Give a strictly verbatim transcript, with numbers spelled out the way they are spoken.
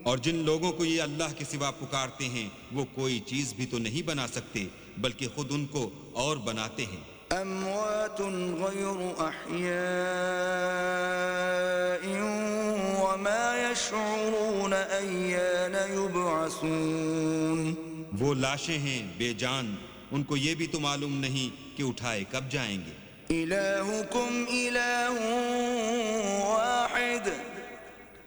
और जिन लोगों को ये अल्लाह के सिवा पुकारते हैं वो कोई चीज भी तो नहीं बना सकते बल्कि खुद उनको और बनाते हैं। अम्वातुन गैरु अह्याइन वमा यशऊरून अय्यान युबअसून। वो लाशें हैं बेजान, उनको ये भी तो मालूम नहीं कि उठाए कब जाएंगे। इलाहुकुम इलाहुन वाहिद